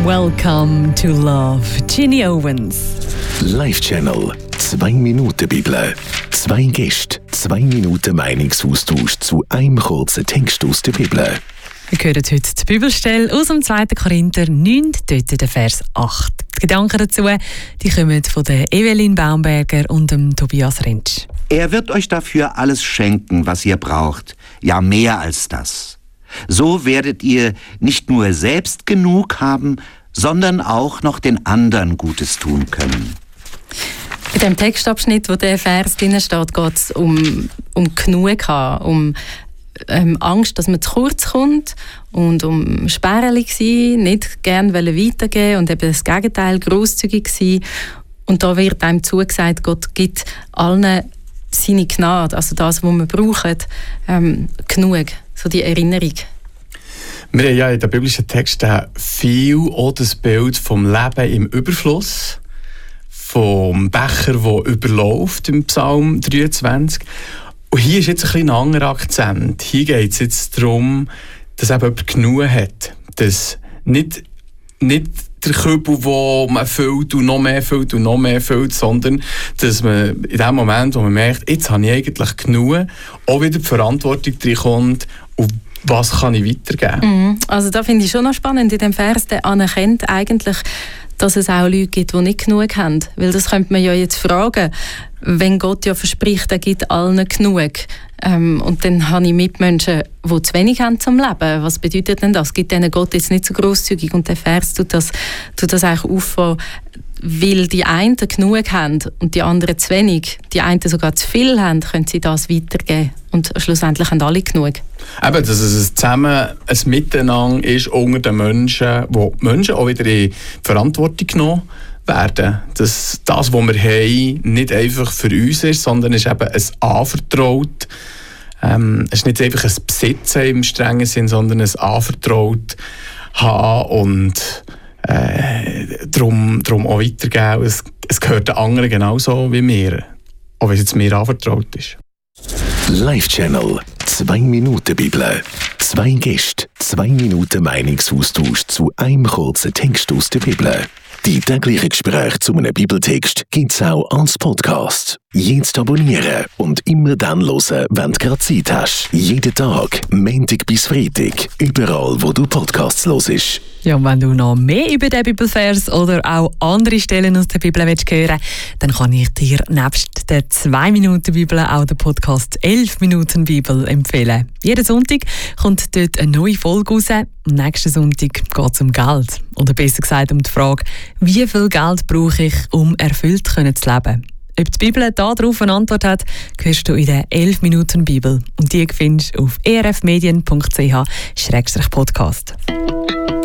Welcome to Love, Ginny Owens. Live-Channel, 2 Minuten Bibel. 2 Gäste, 2 Minuten Meinungsaustausch zu einem kurzen Text aus der Bibel. Wir hören heute die Bibelstelle aus dem 2. Korinther 9, dort der Vers 8. Die Gedanken dazu die kommen von der Evelyn Baumberger und dem Tobias Rentsch. Er wird euch dafür alles schenken, was ihr braucht, ja mehr als das. So werdet ihr nicht nur selbst genug haben, sondern auch noch den anderen Gutes tun können. In dem Textabschnitt, wo der Vers drin steht, geht es um genug haben, um Angst, dass man zu kurz kommt und um sperrig sein, nicht gerne weitergeben und eben das Gegenteil, grosszügig sein. Und da wird einem zugesagt, Gott gibt allen seine Gnade, also das, was wir brauchen, genug, so die Erinnerung. Wir haben ja in den biblischen Texten viel auch das Bild vom Leben im Überfluss, vom Becher, der überläuft im Psalm 23. Und hier ist jetzt ein bisschen anderer Akzent. Hier geht es jetzt darum, dass eben jemand genug hat. Dass nicht der Kübel, den man füllt und noch mehr füllt und noch mehr füllt, sondern dass man in dem Moment, wo man merkt, jetzt habe ich eigentlich genug, auch wieder die Verantwortung reinkommt und was kann ich weitergeben. Also da finde ich schon noch spannend, in dem Vers, der anerkennt eigentlich, dass es auch Leute gibt, die nicht genug haben. Weil das könnte man ja jetzt fragen, wenn Gott ja verspricht, er gibt allen genug. Und dann habe ich Mitmenschen, die zu wenig haben zum Leben. Was bedeutet denn das? Gibt denen Gott jetzt nicht so grosszügig? Und der Vers tut das eigentlich auffangen, weil die einen genug haben und die anderen zu wenig. Die einen sogar zu viel haben, können sie das weitergeben. Und schlussendlich haben alle genug. Eben, dass es zusammen ein Miteinander ist unter den Menschen, wo die Menschen auch wieder in Verantwortung genommen werden. Dass das, was wir haben, nicht einfach für uns ist, sondern es ist eben ein Anvertraut. Es ist nicht einfach ein Besitzen im strengen Sinn, sondern ein Anvertraut haben und darum auch weitergeben. Es gehört den anderen genauso wie mir, auch wenn es jetzt mir anvertraut ist. Live-Channel, 2 Minuten Bibel. 2 Gäste, 2 Minuten Meinungsaustausch zu einem kurzen Text aus der Bibel. Die täglichen Gespräche zu einem Bibeltext gibt es auch als Podcast. Jetzt abonnieren und immer dann hören, wenn du gerade Zeit hast. Jeden Tag, Montag bis Freitag, überall wo du Podcasts hörst. Ja, und wenn du noch mehr über den Bibelvers oder auch andere Stellen aus der Bibel hören willst, dann kann ich dir nebst der 2 Minuten Bibel auch den Podcast 11 Minuten Bibel empfehlen. Jeden Sonntag kommt dort eine neue Folge raus. Am nächsten Sonntag geht es um Geld. Oder besser gesagt um die Frage, wie viel Geld brauche ich, um erfüllt zu leben? Ob die Bibel darauf eine Antwort hat, hörst du in der 11 Minuten Bibel. Und die findest du auf erfmedien.ch/podcast.